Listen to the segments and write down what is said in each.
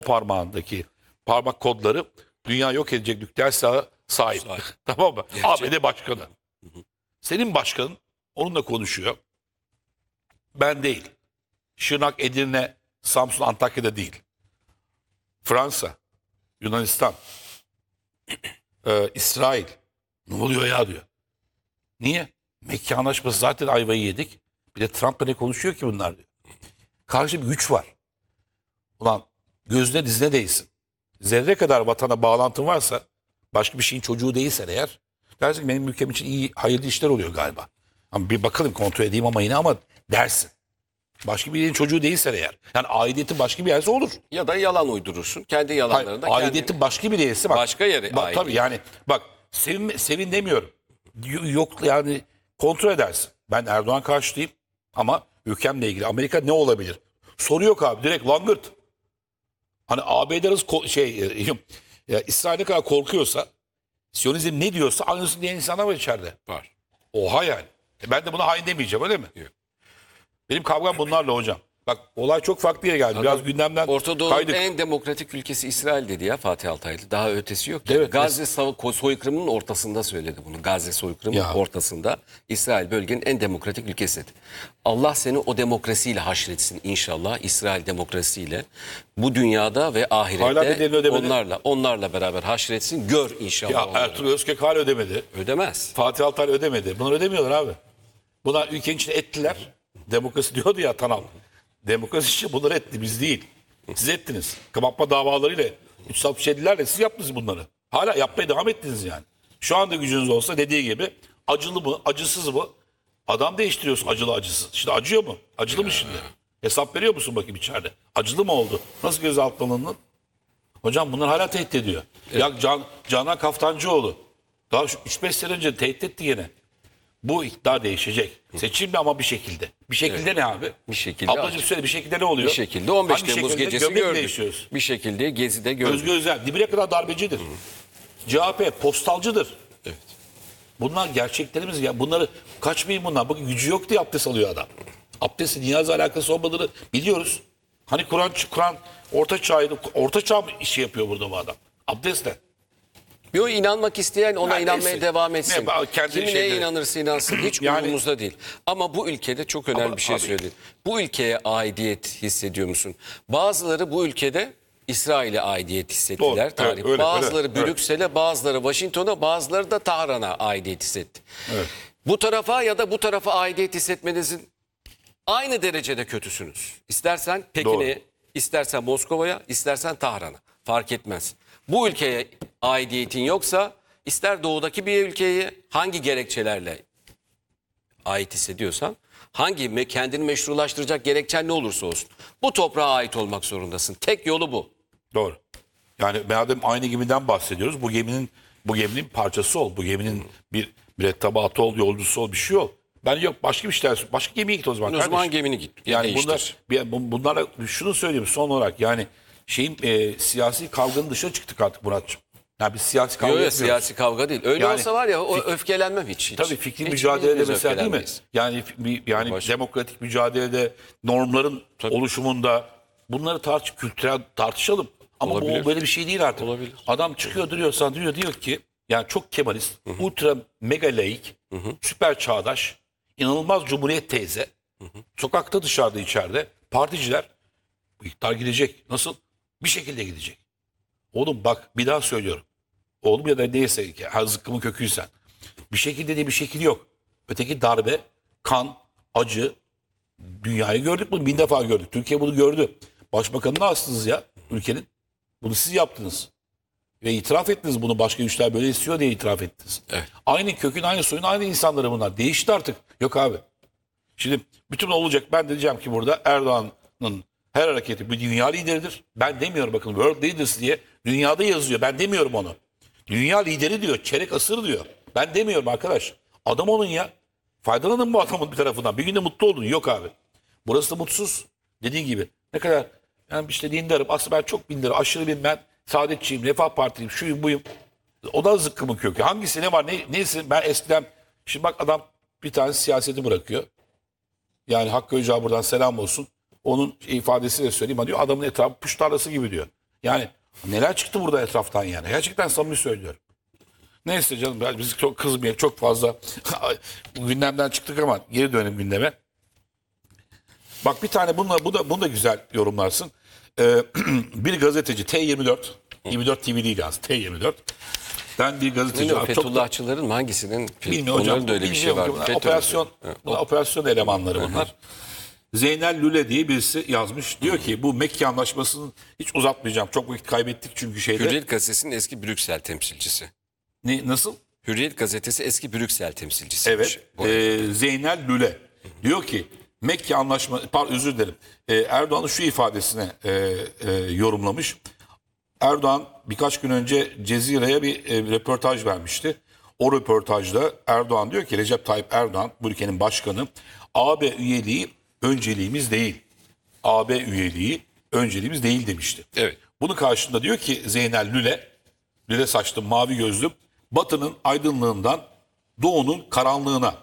parmağındaki parmak kodları dünya yok edecek nükleer silaha sahip. Tamam mı? ABD başkanı. Senin başkanın onunla konuşuyor. Ben değil. Şırnak, Edirne, Samsun, Antakya'da değil. Fransa, Yunanistan, İsrail. Ne oluyor ya diyor. Niye? Mekke Anlaşması zaten ayvayı yedik. Bir de Trump'la ne konuşuyor ki bunlar diyor. Karşı bir güç var. Ulan gözüne dizine değsin. Zerre kadar vatana bağlantın varsa, başka bir şeyin çocuğu değilsen eğer, dersin ki benim ülkem için iyi, hayırlı işler oluyor galiba. Ama bir bakalım, kontrol edeyim ama dersin. Başka birinin çocuğu değilsen eğer. Yani aidiyetin başka bir yerse olur. Ya da yalan uydurursun. Kendi yalanlarını da Aidiyetin başka bir yerse bak. başka yere ait. Tabii yani bak, sevin demiyorum. Yok yani, kontrol edersin. Ben Erdoğan karşıtıyım ama ülkemle ilgili Amerika ne olabilir? Soru yok abi, direkt langırt. Hani ABD İsrail ne kadar korkuyorsa, Siyonizm ne diyorsa aynısını diyen insanlar var içeride. Var. Oha yani. Ben de buna hain demeyeceğim, öyle mi? Yok. Benim kavgam bunlarla hocam. Bak, olay çok farklı yere geldi. Biraz gündemden Orta Doğu'nun kaydık. en demokratik ülkesi İsrail dedi ya Fatih Altaylı. Daha ötesi yok. Evet, Gazze soykırımının ortasında söyledi bunu. Gazze soykırımının ortasında İsrail bölgenin en demokratik ülkesi dedi. Allah seni o demokrasiyle haşretsin inşallah. İsrail demokrasiyle. Bu dünyada ve Hala bedelini ahirette ödemedi. onlarla beraber haşretsin. Gör inşallah. Ya onları. Ertuğrul Özkök hala ödemedi. Ödemez. Fatih Altaylı ödemedi. Bunlar ödemiyorlar abi. Bunlar ülkenin içine ettiler. Demokrasi diyordu ya Tanal. Demokrasi için bunları etti, biz değil. Siz ettiniz. Kapatma davalarıyla, 367'lerle siz yaptınız bunları. Hala yapmaya devam ettiniz yani. Şu anda gücünüz olsa dediği gibi, acılı mı, acısız mı? Adam değiştiriyorsun, acılı acısız. Şimdi acıyor mu? Acılı mı şimdi? Hesap veriyor musun bakayım içeride? Acılı mı oldu? Nasıl gözaltına alındın? Hocam bunlar hala tehdit ediyor. Ya Canan Kaftancıoğlu daha 3-5 sene önce tehdit etti yine. Bu iktidar değişecek. Seçilme ama bir şekilde. Bir şekilde ne abi? Bir şekilde. Ablacığım söyle, bir şekilde ne oluyor? Bir şekilde 15 Hangi Temmuz şekilde? gecesi Gömlek gördük. değişiyoruz. Bir şekilde Gezi'de gördük. Özgür Özel dibine kadar darbecidir. CHP postalcıdır. Evet. Bunlar gerçeklerimiz ya. Bunları kaçmayın bunlar. Bakın, gücü yok diye abdest alıyor adam. Abdestin niyazla alakası olmadığını biliyoruz. Hani Kur'an orta çağ işi yapıyor burada bu adam. Abdestle. Yo, inanmak isteyen ona Yani inanmaya neyse. devam etsin. Kendi Kim neye şeyleri. inanırsa inansın hiç Yani- umurumuzda değil. Ama bu ülkede çok önemli Ama bir şey abi- söyledin. Bu ülkeye aidiyet hissediyor musun? Bazıları bu ülkede İsrail'e aidiyet hissettiler. Doğru, Tarih. evet, öyle, bazıları öyle, evet. Brüksel'e, bazıları Washington'a, bazıları da Tahran'a aidiyet hissetti. Evet. Bu tarafa ya da bu tarafa aidiyet hissetmenizin aynı derecede kötüsünüz. İstersen Pekin'e, Doğru. istersen Moskova'ya, istersen Tahran'a. Fark etmez. Bu ülkeye aidiyetin yoksa, ister doğudaki bir ülkeye hangi gerekçelerle ait hissediyorsan, kendini meşrulaştıracak gerekçen ne olursa olsun, bu toprağa ait olmak zorundasın. Tek yolu bu. Doğru. Yani madem aynı gemiden bahsediyoruz, bu geminin parçası ol. Bu geminin bir mürettebatı ol, yolcusu ol, bir şey ol. Ben yok, başka bir şeyler, başka gemiye git o zaman. O zaman kardeşim. gemini git. Yani değiştir. bunlara şunu söyleyeyim son olarak, yani siyasi kavganın dışına çıktık artık Muratçım. Yani biz siyasi kavga Yok, yapmıyoruz. siyasi kavga değil. Öyle Yani olsa var ya, o öfkelenmem hiç. Tabii fikri Hiç mücadelede hiçbirimiz mesela, değil mi? öfkelenmeyiz. Yani Başka. demokratik mücadelede, normların oluşumunda bunları kültürel tartışalım. Ama Olabilir. bu böyle bir şey değil artık. Olabilir. Adam çıkıyor, diyor ki yani çok Kemalist, ultra mega laik, süper çağdaş, inanılmaz cumhuriyet teyze. Sokakta, dışarıda, içeride particiler, bu iktidar gidecek. Nasıl? Bir şekilde gidecek. Oğlum bak, bir daha söylüyorum. Oğlum ya da neyse, zıkkımın köküysen. Bir şekilde diye bir şekil yok. Öteki darbe, kan, acı, dünyayı gördük bunu, 1000 defa gördük. Türkiye bunu gördü. Başbakanını astınız ya ülkenin. Bunu siz yaptınız. Ve itiraf ettiniz bunu, başka güçler böyle istiyor diye itiraf ettiniz. Evet. Aynı kökün, aynı soyun, aynı insanları bunlar. Değişti artık. Yok abi. Şimdi bütün olacak, ben de diyeceğim ki burada Erdoğan'ın her hareketi bir dünya lideridir. Ben demiyorum, bakın World Leaders diye dünyada yazıyor. Ben demiyorum onu. Dünya lideri diyor. Çeyrek asır diyor. Ben demiyorum arkadaş. Adam onun ya. Faydalanın bu adamın bir tarafından. Bir günde mutlu oldun. Yok abi. Burası da mutsuz. Dediğin gibi. Ne kadar yani işte dindarım. Aslında ben çok dindarım. Aşırı bir, ben Saadetçiyim, Refah Partiliyim, şuyum buyum. O da zıkkımın kökü. Hangisi ne var neyse, ben eskiden, şimdi bak adam bir tane siyaseti bırakıyor. Yani Hakkı Öcağı buradan selam olsun. Onun ifadesiyle söyleyeyim. Diyor adamın etrafı puş tarlası gibi diyor. Yani neler çıktı burada etraftan yani. Gerçekten samimi söylüyorum. Neyse canım biz çok kızmayalım. Çok fazla gündemden çıktık ama geri dönelim gündeme. Bak bir tane bunu da güzel yorumlarsın. Bir gazeteci T24 24 TV değil yalnız T24. Ben bir gazeteci. Bilmiyorum, Fethullahçıların mı hangisinin? Bilmiyorum hocam. Onların da öyle bir şey var. Operasyon elemanları bunlar. Zeynel Lüle diye birisi yazmış. Diyor ki bu Mekke Anlaşması'nı hiç uzatmayacağım. Çok vakit kaybettik çünkü şeyde. Hürriyet Gazetesi'nin eski Brüksel temsilcisi. Nasıl? Hürriyet Gazetesi eski Brüksel temsilcisiymiş. Evet. Zeynel Lüle diyor ki Mekke Anlaşması, özür dilerim. Erdoğan'ın şu ifadesine yorumlamış. Erdoğan birkaç gün önce Cezire'ye bir röportaj vermişti. O röportajda Erdoğan diyor ki Recep Tayyip Erdoğan bu ülkenin başkanı AB üyeliği önceliğimiz değil. AB üyeliği önceliğimiz değil demişti. Evet. Bunun karşılığında diyor ki Zeynel Lüle saçlı mavi gözlüm Batı'nın aydınlığından Doğu'nun karanlığına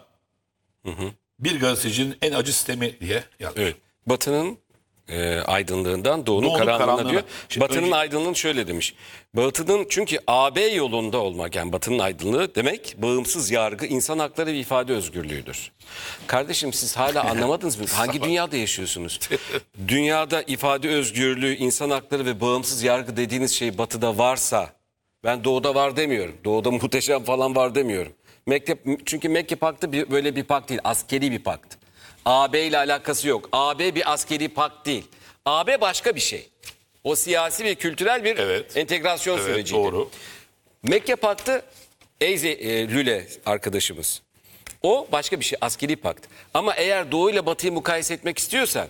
bir gazetecinin en acı sistemi diye yazmış. Evet. Batı'nın aydınlığından Doğu'nun karanlığına diyor. Şimdi Batı'nın aydınlığını şöyle demiş. Batı'nın çünkü AB yolunda olmak yani Batı'nın aydınlığı demek bağımsız yargı, insan hakları ve ifade özgürlüğüdür. Kardeşim siz hala anlamadınız mı? Hangi dünyada yaşıyorsunuz? Dünyada ifade özgürlüğü, insan hakları ve bağımsız yargı dediğiniz şey Batı'da varsa ben Doğu'da var demiyorum. Doğu'da muhteşem falan var demiyorum. Çünkü Mekke Paktı böyle bir pakt değil, askeri bir pakt. AB ile alakası yok. AB bir askeri pakt değil. AB başka bir şey. O siyasi ve kültürel bir entegrasyon süreciydi. Doğru. Mekke Paktı Lüle arkadaşımız. O başka bir şey, askeri pakt. Ama eğer Doğu ile Batı'yı mukayese etmek istiyorsan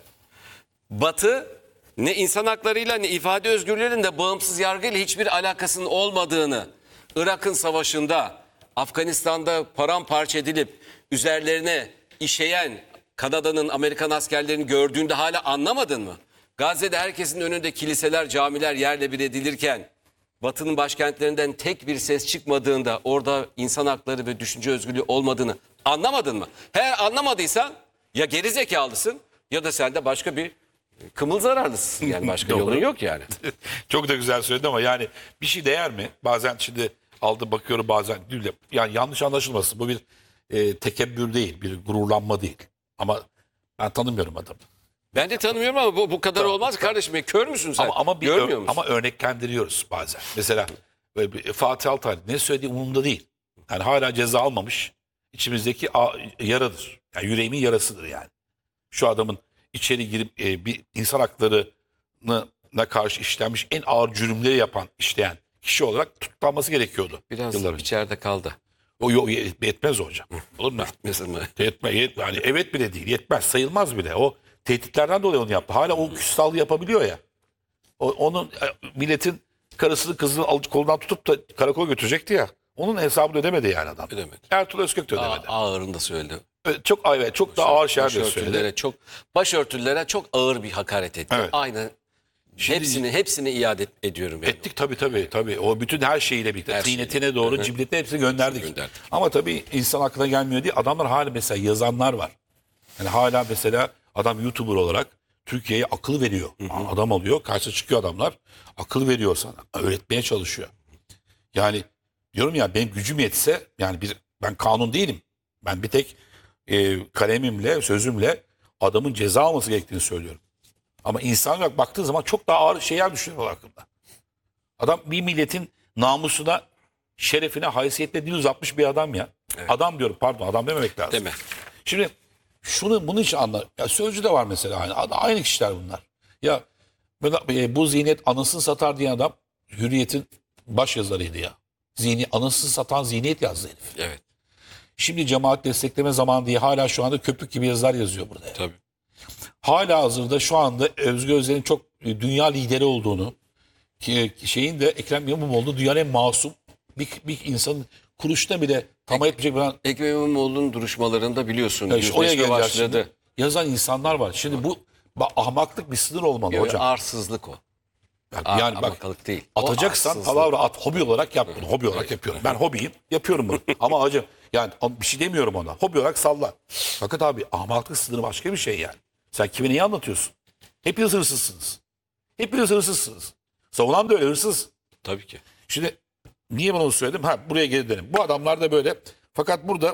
Batı ne insan haklarıyla ne ifade özgürlüğünün de bağımsız yargıyla hiçbir alakasının olmadığını, Irak'ın savaşında, Afganistan'da paramparça edilip üzerlerine işeyen Kanada'nın, Amerikan askerlerini gördüğünde hala anlamadın mı? Gazze'de herkesin önünde kiliseler, camiler yerle bir edilirken Batı'nın başkentlerinden tek bir ses çıkmadığında orada insan hakları ve düşünce özgürlüğü olmadığını anlamadın mı? Eğer anlamadıysan ya geri zekalısın ya da sen de başka bir kımıl zararlısın. Yani başka yolun yok yani. Çok da güzel söyledin ama yani bir şey değer mi? Bazen şimdi bakıyorum bazen yani yanlış anlaşılmasın. Bu bir tekebbür değil, bir gururlanma değil. Ama ben tanımıyorum adamı. Ben de tanımıyorum ama bu kadar olmaz kardeşim. Kör müsün sen? Görmüyor musun? Ama örneklendiriyoruz bazen. Mesela Fatih Altaylı ne söylediği umurumda değil. Yani hala ceza almamış. İçimizdeki yaradır. Yani yüreğimin yarasıdır yani. Şu adamın içeri girip bir insan haklarına karşı işlenmiş en ağır cürümleri işleyen kişi olarak tutuklanması gerekiyordu. Biraz yıllar önce. içeride kaldı. O yok yetmez hocam. Olur mu? Mesela Yani evet bile değil. Yetmez. Sayılmaz bile. O tehditlerden dolayı onu yaptı. Hala o küstahlığı yapabiliyor ya. Onun milletin karısını kızını alıp kolundan tutup da karakola götürecekti ya. Onun hesabını ödemedi yani adam. Ödemedi. Ertuğrul Özkök de ödemedi. Ağırını da söyledi. Çok daha ağır şeyler de söyledi. Başörtülere çok ağır bir hakaret etti. Evet. Aynı hepsini iade ediyorum. Yani. Ettik tabii. O bütün her şeyiyle birlikte. Her Tıynetine doğru cibletine hepsini gönderdik. Gönderdik. Ama tabii insan aklına gelmiyor diye adamlar hala mesela yazanlar var. Yani hala mesela adam YouTuber olarak Türkiye'ye akıl veriyor. Adam alıyor, karşısına çıkıyor adamlar. Akıl veriyor sana. Öğretmeye çalışıyor. Yani diyorum ya benim gücüm yetse yani ben kanun değilim. Ben bir tek kalemimle, sözümle adamın ceza alması gerektiğini söylüyorum. Ama insan olarak baktığın zaman çok daha ağır şeyler düşünüyorlar hakkında. Adam bir milletin namusuna, şerefine, haysiyetine dil uzatmış bir adam ya. Evet. Adam diyorum adam dememek lazım. Deme. Şimdi bunun için ya Sözcü de var mesela aynı kişiler bunlar. Ya bu zihniyet anasını satar diyen adam Hürriyet'in baş yazarıydı ya. Anasını satan zihniyet yazdı herif. Evet. Şimdi cemaat destekleme zamanı diye hala şu anda köpük gibi yazılar yazıyor burada. Tabii. Hala hazırda şu anda Özgür Özel'in çok dünya lideri olduğunu, şeyin de Ekrem İmamoğlu dünyanın en masum bir insanın kuruşta bile tamah etmeyecek. Ekrem İmamoğlu'nun duruşmalarında biliyorsun. Oraya başladı. Şimdi, yazan insanlar var. Şimdi bu ahmaklık bir sınır olmalı hocam. Arsızlık o. Yani bak değil. atacaksan palavra at. Hobi olarak yap bunu. Hobi olarak yapıyorum. Ben hobiyim. Yapıyorum bunu. Ama hocam yani bir şey demiyorum ona. Hobi olarak salla. Fakat abi ahmaklık sınırı başka bir şey yani. Sen kime neyi anlatıyorsun? Hepiniz hırsızsınız. Hepiniz hırsızsınız. Savunan da öyle hırsız. Tabii ki. Şimdi niye ben onu söyledim? Buraya geri dönelim. Bu adamlar da böyle. Fakat burada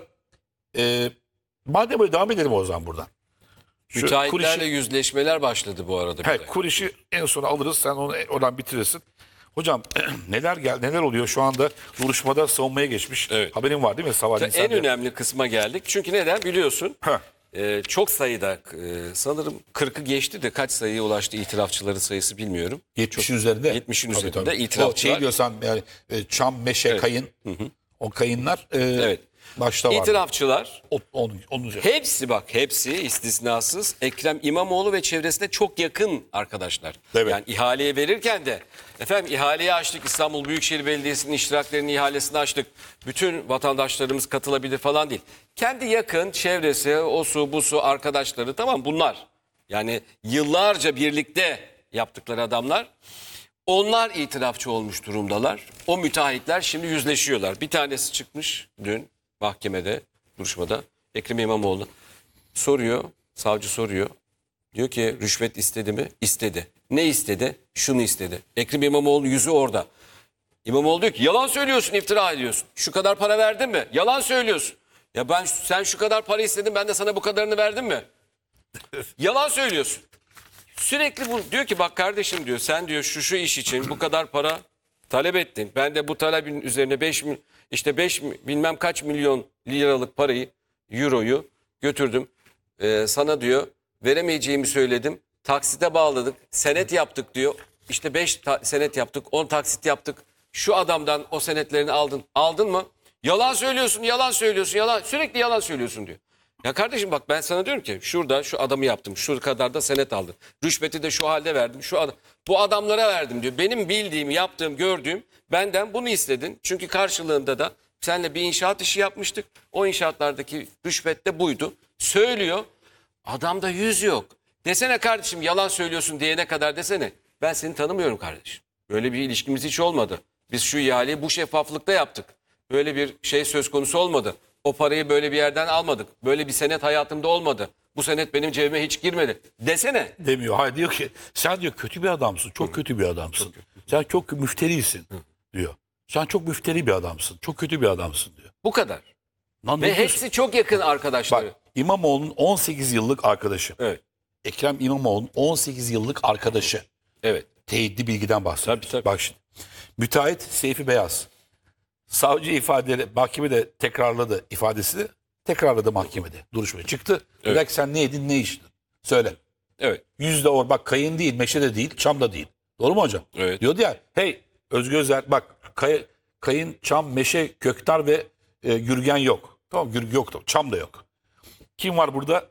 madem böyle devam edelim o zaman buradan. Şu Müteahhitlerle yüzleşmeler başladı bu arada. bir Evet, de. Kuriş'i en sona alırız. Sen onu oradan bitirirsin. Hocam neler oluyor şu anda? Duruşmada savunmaya geçmiş. Evet. Haberin var değil mi? Sabahleyin En sen de. önemli kısma geldik. Çünkü neden biliyorsun? Heh. Çok sayıda sanırım 40'ı geçti de kaç sayıya ulaştı itirafçıların sayısı bilmiyorum. 70'in üzerinde. 70'in Tabii, üzerinde tabii. itirafçılar. O şey diyorsan yani çam, meşe, kayın. O kayınlar Evet. başta var. İtirafçılar Onun üzerinde. hepsi istisnasız Ekrem İmamoğlu ve çevresine çok yakın arkadaşlar. Evet. Yani ihaleye verirken de efendim ihaleyi açtık, İstanbul Büyükşehir Belediyesi'nin iştiraklerini ihalesini açtık. Bütün vatandaşlarımız katılabilir falan değil. Kendi yakın çevresi, o su bu su arkadaşları, tamam, bunlar. Yani yıllarca birlikte yaptıkları adamlar. Onlar itirafçı olmuş durumdalar. O müteahhitler şimdi yüzleşiyorlar. Bir tanesi çıkmış dün mahkemede, duruşmada. Ekrem İmamoğlu soruyor, savcı soruyor. Diyor ki rüşvet istedi mi? İstedi. Ne istedi? Şunu istedi. Ekrem İmamoğlu yüzü orada. İmamoğlu diyor ki yalan söylüyorsun, iftira ediyorsun. Şu kadar para verdin mi? Yalan söylüyorsun. Ya sen şu kadar para istedin, ben de sana bu kadarını verdim mi? Yalan söylüyorsun. Sürekli bu diyor ki bak kardeşim diyor, sen diyor şu iş için bu kadar para talep ettin. Ben de bu talebin üzerine 5 bilmem kaç milyon liralık parayı, euroyu götürdüm. Sana diyor veremeyeceğimi söyledim. Taksite bağladık. Senet yaptık diyor. İşte 5 senet yaptık. 10 taksit yaptık. Şu adamdan o senetlerini aldın. Aldın mı? Yalan söylüyorsun, yalan söylüyorsun, yalan. Sürekli yalan söylüyorsun diyor. Ya kardeşim bak ben sana diyorum ki şurada şu adamı yaptım. Şu kadar da senet aldım. Rüşveti de şu halde verdim. Bu adamlara verdim diyor. Benim bildiğim, yaptığım, gördüğüm, benden bunu istedin. Çünkü karşılığında da seninle bir inşaat işi yapmıştık. O inşaatlardaki rüşvet de buydu. Söylüyor. Adamda yüz yok. Desene kardeşim yalan söylüyorsun diyene kadar desene. Ben seni tanımıyorum kardeşim. Böyle bir ilişkimiz hiç olmadı. Biz şu ihaleyi bu şeffaflıkta yaptık. Böyle bir şey söz konusu olmadı. O parayı böyle bir yerden almadık. Böyle bir senet hayatımda olmadı. Bu senet benim cebime hiç girmedi. Desene. Demiyor. Hayır, diyor ki sen diyor kötü bir adamsın. Çok kötü bir adamsın. Sen çok müfterisin diyor. Sen çok müfteri bir adamsın. Çok kötü bir adamsın diyor. Bu kadar. Lan ne Ve diyorsun? hepsi çok yakın arkadaşları. Bak, İmamoğlu'nun 18 yıllık arkadaşı. Evet. Ekrem İmamoğlu'nun 18 yıllık arkadaşı. Evet. Teyitli bilgiden bahsediyoruz. Tabii. Bak şimdi. Müteahhit Seyfi Beyaz. Savcı ifadeleri mahkemede tekrarladı ifadesini. Tekrarladı mahkemede. Duruşmaya çıktı. Evet. Belki sen ne yedin ne içtin? Söyle. Evet. Yüzde or bak, kayın değil, meşe de değil, çam da değil. Doğru mu hocam? Evet. Diyordu ya, hey Özgür Özel bak, kayın, çam, meşe, köktar ve gürgen yok. Tamam, gürgen yok, çam da yok. Kim var burada?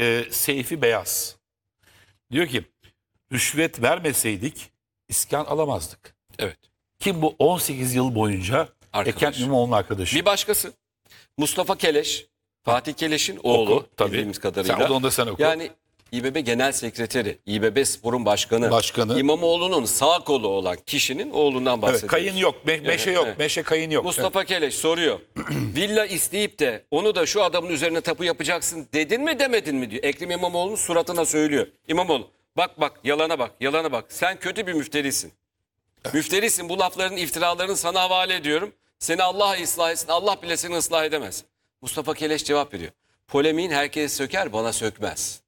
Seyfi Beyaz. Diyor ki rüşvet vermeseydik iskan alamazdık. Evet. Kim bu 18 yıl boyunca Arkadaş. Ekrem İmamoğlu'nun arkadaşı? Bir başkası. Mustafa Keleş. Fatih Keleş'in oğlu. Oku, tabii. Bildiğimiz kadarıyla. Sen onu da sen oku. Yani İBB Genel Sekreteri, İBB Spor'un başkanı. İmamoğlu'nun sağ kolu olan kişinin oğlundan Evet, bahsediyoruz. kayın yok, meşe yok, evet. meşe kayın yok. Mustafa Keleş soruyor. Villa isteyip de onu da şu adamın üzerine tapu yapacaksın dedin mi demedin mi diyor. Ekrem İmamoğlu'nun suratına söylüyor. İmamoğlu bak yalana bak. Sen kötü bir müfterisin. Müfterisin, bu lafların, iftiralarını sana havale ediyorum. Seni Allah ıslah etsin, Allah bile seni ıslah edemez. Mustafa Keleş cevap veriyor. Polemiğin herkes söker, bana sökmez.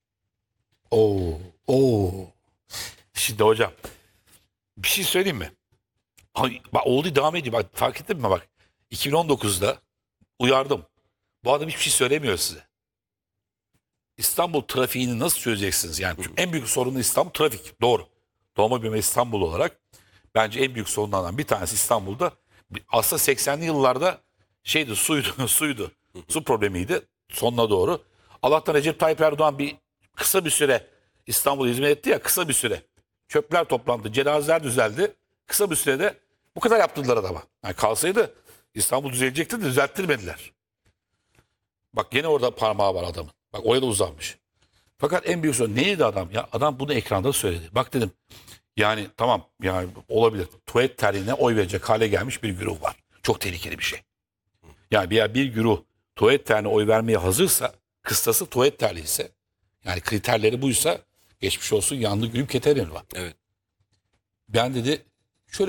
Oo. Şimdi hocam bir şey söyleyeyim mi? Ay, bak, oldu devam ediyor. Bak, fark ettin mi bak. 2019'da uyardım. Bu adam hiçbir şey söylemiyor size. İstanbul trafiğini nasıl çözeceksiniz? Yani en büyük sorunu İstanbul trafik. Doğru. Doğma büyüme İstanbul olarak bence en büyük sorunlardan bir tanesi İstanbul'da. Aslında 80'li yıllarda şeydi, suydu. Su problemiydi sonuna doğru. Allah'tan Recep Tayyip Erdoğan kısa bir süre İstanbul'a hizmet etti ya, kısa bir süre. Çöpler toplandı, cenazeler düzeldi. Kısa bir sürede bu kadar yaptırdılar adama. Yani kalsaydı İstanbul düzelecekti de düzelttirmediler. Bak gene orada parmağı var adamın. Bak oraya da uzanmış. Fakat en büyük sorun neydi adam ya? Adam bunu ekranda söyledi. Bak dedim yani tamam, yani olabilir. Tuvalet terliğine oy verecek hale gelmiş bir güruh var. Çok tehlikeli bir şey. Yani bir güruh tuvalet terliğine oy vermeye hazırsa, kıstası tuvalet terliği ise, yani kriterleri buysa geçmiş olsun, yandı gülüm keter var. Evet. Ben dedi